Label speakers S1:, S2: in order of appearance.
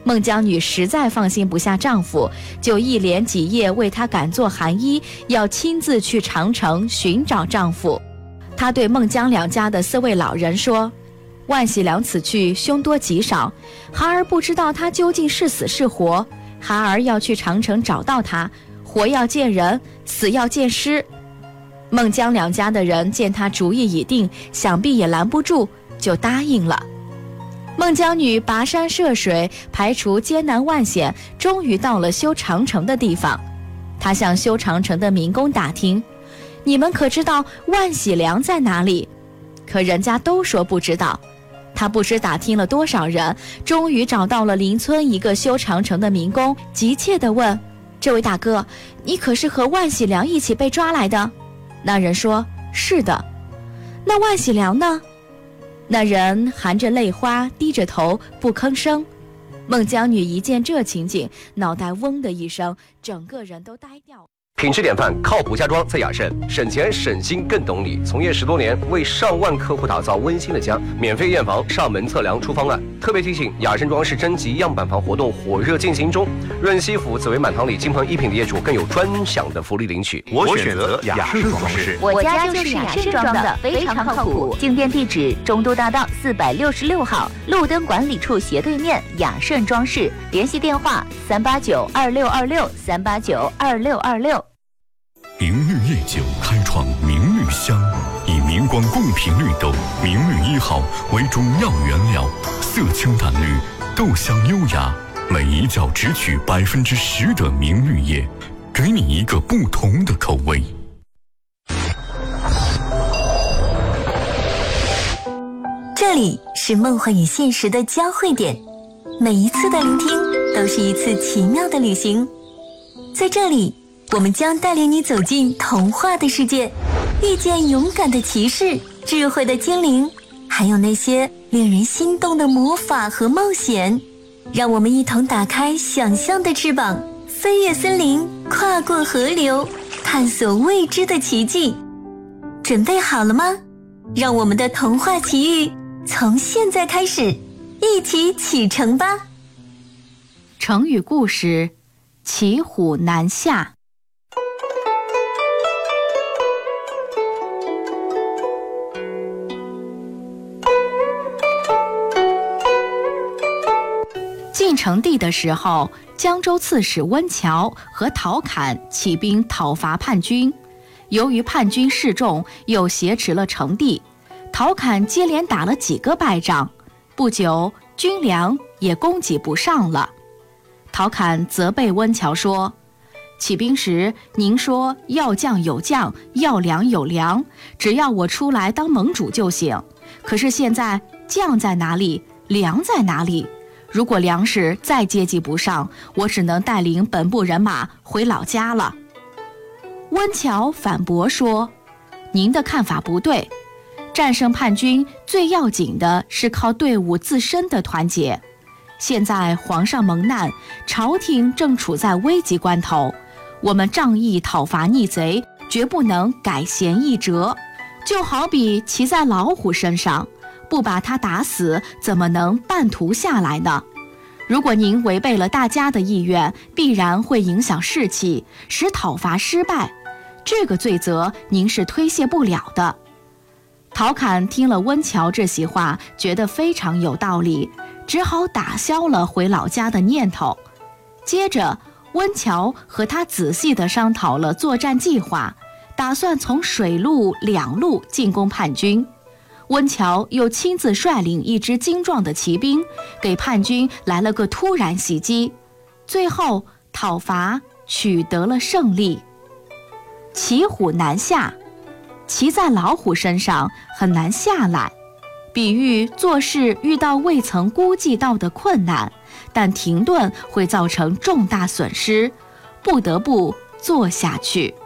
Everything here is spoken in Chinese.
S1: 孟姜女实在放心不下丈夫，就一连几夜为他赶做寒衣，要亲自去长城寻找丈夫。她对孟姜两家的4位老人说：万喜良此去凶多吉少，孩儿不知道他究竟是死是活，孩儿要去长城找到他，活要见人，死要见尸。孟姜两家的人见他主意已定，想必也拦不住，就答应了。孟姜女跋山涉水，排除艰难万险，终于到了修长城的地方。她向修长城的民工打听：你们可知道万喜良在哪里？可人家都说不知道。她不知打听了多少人，终于找到了邻村一个修长城的民工，急切地问：这位大哥，你可是和万喜良一起被抓来的？那人说：是的。那万喜良呢？那人含着泪花，低着头不吭声。孟姜女一见这情景，脑袋嗡的一声，整个人都呆掉。
S2: 品质典范，靠谱家装在雅盛，省钱省心更懂你。从业10多年，为上万客户打造温馨的家，免费验房、上门测量、出方案。特别提醒，雅盛装饰征集样板房活动火热进行中，润西府紫薇满堂里金鹏一品的业主更有专享的福利领取。
S3: 我选择雅盛装饰，
S4: 我家就是雅盛装的，非常靠谱。进店地址：中都大道466号，路灯管理处斜对面，雅盛装饰。联系电话：3892626，3892626。
S5: 明绿夜酒开创明绿香，以明光贡品绿豆明绿1号为中药原料，色清淡绿，豆香优雅，每一窖只取10%的明绿叶，给你一个不同的口味。
S6: 这里是梦幻与现实的交汇点，每一次的聆听都是一次奇妙的旅行。在这里，我们将带领你走进童话的世界，遇见勇敢的骑士、智慧的精灵，还有那些令人心动的魔法和冒险。让我们一同打开想象的翅膀，飞越森林，跨过河流，探索未知的奇迹。准备好了吗？让我们的童话奇遇从现在开始，一起启程吧。
S1: 成语故事：骑虎难下。晋成帝的时候，江州刺史温峤和陶侃起兵讨伐叛军，由于叛军示众，又挟持了成帝，陶侃接连打了几个败仗，不久军粮也供给不上了。陶侃责备温峤说：起兵时您说要将有将，要粮有粮，只要我出来当盟主就行，可是现在将在哪里，粮在哪里？如果粮食再接济不上，我只能带领本部人马回老家了。温峤反驳说：您的看法不对，战胜叛军最要紧的是靠队伍自身的团结。现在皇上蒙难，朝廷正处在危急关头，我们仗义讨伐逆贼，绝不能改弦易辙。就好比骑在老虎身上，不把他打死，怎么能半途下来呢？如果您违背了大家的意愿，必然会影响士气，使讨伐失败，这个罪责您是推卸不了的。陶侃听了温峤这席话，觉得非常有道理，只好打消了回老家的念头。接着温峤和他仔细地商讨了作战计划，打算从水陆两路进攻叛军。温峤又亲自率领一支精壮的骑兵，给叛军来了个突然袭击，最后讨伐取得了胜利。骑虎难下，骑在老虎身上很难下来，比喻做事遇到未曾估计到的困难，但停顿会造成重大损失，不得不做下去。